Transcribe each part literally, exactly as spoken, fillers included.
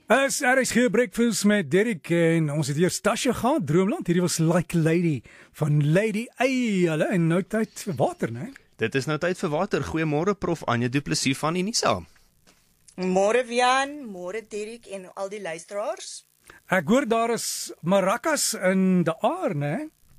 As R S G Breakfast met Derek en ons het hier Stasja gehad, Droomland. Hierdie was Like Lady van Lady Ay, hulle en nou tyd vir water, né? Dit is nou tyd vir water. Goeiemôre Prof Anja Du Plessis van Unisa. Môre Wian, môre Derek en al die luisteraars. Ek hoor daar is maracas in die aar, né?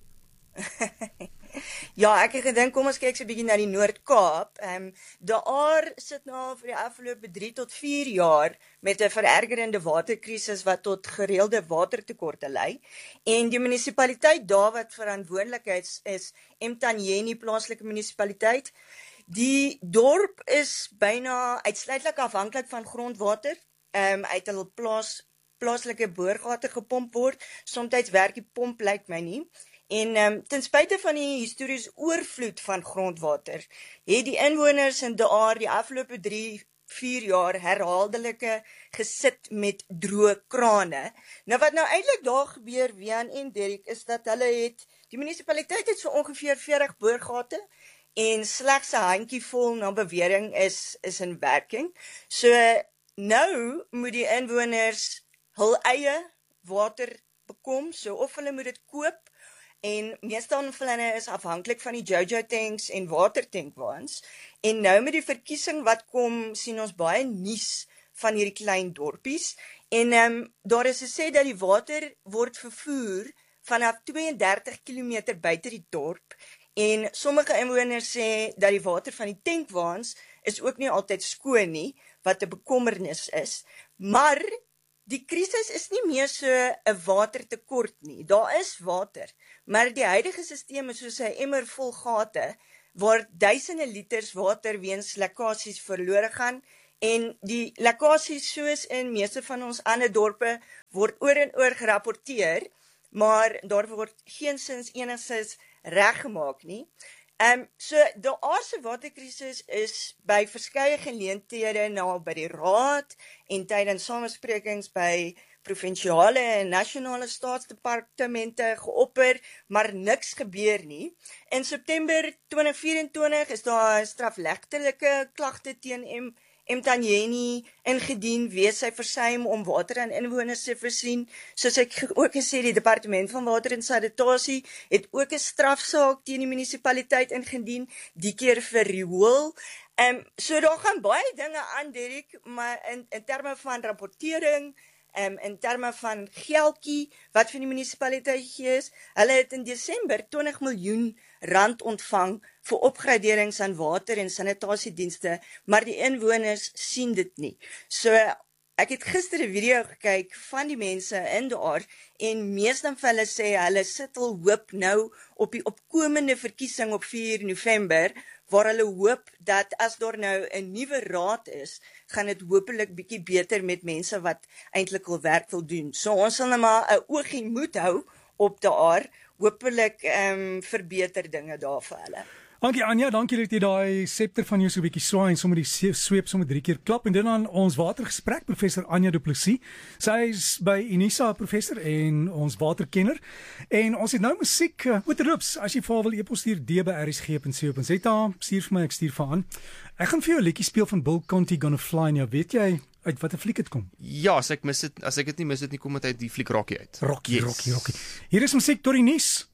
Ja, ek het gedink kom ons kyk so 'n bietjie na die Noord-Kaap. Ehm um, daar sit nou vir die afgelope drie tot vier jaar met 'n verergerende waterkrisis wat tot gereelde watertekorte lei. En die munisipaliteit daar wat verantwoordelik is, is Mtanyeni plaaslike munisipaliteit. Die dorp is byna uitsluitlik afhanklik van grondwater. Ehm um, uit hulle plaas plaaslike boorgate gepomp word. Somstyds werk die pomp lyk my nie. En um, ten spyte van die historiese oorvloed van grondwater, het die inwoners in daar die afgelope drie, vier jaar herhaaldelike gesit met droë krane. Nou wat nou eintlik daar gebeur, Wian en Derek, is dat hulle het, die munisipaliteit het so ongeveer veertig boorgate, en slegs 'n handjievol na bewering is, is in werking. So nou moet die inwoners hul eie water bekom, so of hulle moet dit koop, en meestal van hulle is afhanklik van die Jojo tanks en watertankwaans. En nou met die verkiesing wat kom, sien ons baie nuus van hierdie klein dorpies. En um, daar is gesê dat die water word vervoer vanaf twee en dertig kilometer buite die dorp. En sommige inwoners sê dat die water van die tankwaans is ook nie altyd skoon nie, wat 'n bekommernis is. Maar die krisis is nie meer so 'n watertekort nie. Daar is water, maar die huidige stelsel is soos 'n emmer vol gate, waar duisende liters water weens lekkasies verlore gaan, en die lekkasies soos in meeste van ons ander dorpe word oor en oor gerapporteer, maar daar word geensins enigsins reggemaak nie. Um, so, die aardse waterkrisis is by verskeie geleenthede nou by die raad en tydens samesprekings by provinsiale en nasionale staatsdepartemente geopper, maar niks gebeur nie. In September twintig vyf-en-twintig is daar strafregtelike klagte teen M Mtanyeni ingedien weens sy versuim om water aan inwoners te voorsien. Soos ek ook gesê, die departement van water en sanitasie het ook 'n strafsaak teen die munisipaliteit ingedien, die keer vir riool. Um, so daar gaan baie dinge aan, Derek, maar in, in terme van rapportering, um, in terme van geldjie wat vir die munisipaliteit gegee is, hulle het in Desember twintig miljoen rand ontvang vir opgraderings aan water en sanitasiedienste, maar die inwoners sien dit nie. So, ek het gister 'n video gekyk van die mense in daar, en meeste van hulle sê, hulle sit al hoop nou op die opkomende verkiesing op vier November, waar hulle hoop dat as daar nou 'n nuwe raad is, gaan dit hopelik bietjie beter met mense wat eintlik al werk wil doen. So ons sal nou maar 'n oog en moed hou op daar, hopelik um, verbeter dinge daar vir hulle. Dankie Anja, dankie dat jy daai septer van jou so 'n bietjie swaai en sommer die sweep sommer drie keer klap. En dan aan ons watergesprek, professor Anja Du Plessis. Sy is by Unisa professor en ons waterkenner. En ons het nou musiek, uh, Oeterloops, as jy vir haar wil e-pos stuur, d by r s g punt c o punt z a, stuur vir my, ek stuur vir aan. Ek gaan vir jou 'n liedjie speel van Bill Conti, Gonna Fly, en ja, weet jy uit watter fliek dit kom? Ja, as ek mis dit, as ek dit nie mis dit nie, kom dit uit die fliek Rocky uit. Rocky, Yes. Rocky, Rocky. Hier is musiek tot die nuus.